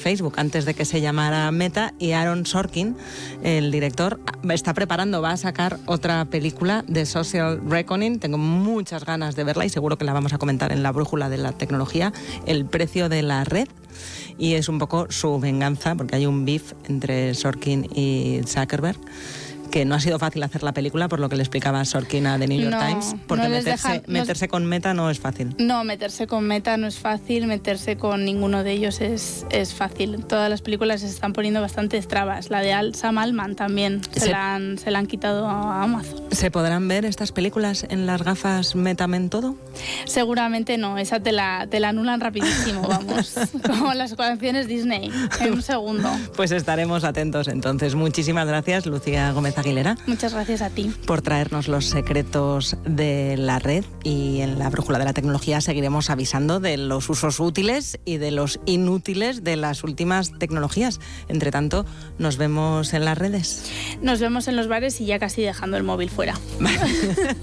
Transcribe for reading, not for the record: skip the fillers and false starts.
Facebook antes de que se llamara Meta, y Aaron Sorkin, el director, va a sacar otra película de Social Reckoning. Tengo muchas ganas de verla y seguro que la vamos a comentar en la brújula de la tecnología, El precio de la red. Y es un poco su venganza, porque hay un beef entre Sorkin y Zuckerberg, que no ha sido fácil hacer la película, por lo que le explicaba Sorkin a The New York Times, porque meterse con Meta no es fácil. No, meterse con Meta no es fácil, meterse con ninguno de ellos es fácil. Todas las películas se están poniendo bastantes trabas. La de Sam Altman también se la han quitado a Amazon. ¿Se podrán ver estas películas en las gafas MetaMen todo? Seguramente no, esa te la anulan rapidísimo, vamos, como las canciones Disney, en un segundo. Pues estaremos atentos entonces. Muchísimas gracias, Lucía Gómez Aguilera. Muchas gracias a ti. Por traernos los secretos de la red, y en la brújula de la tecnología seguiremos avisando de los usos útiles y de los inútiles de las últimas tecnologías. Entre tanto, nos vemos en las redes. Nos vemos en los bares y ya casi dejando el móvil fuera.